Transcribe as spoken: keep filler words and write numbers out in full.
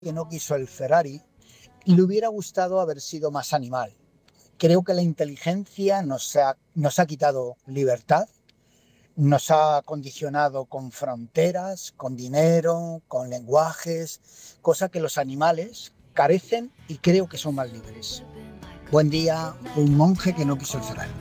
que no quiso el Ferrari, le hubiera gustado haber sido más animal. Creo que la inteligencia nos ha, nos ha quitado libertad, nos ha condicionado con fronteras, con dinero, con lenguajes, cosa que los animales carecen y creo que son más libres. Buen día, un monje que no quiso el Ferrari.